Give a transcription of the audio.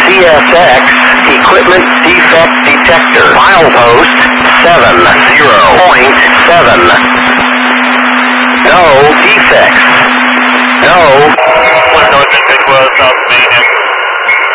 CSX Equipment Defect Detector. Milepost 70.7. No defects. No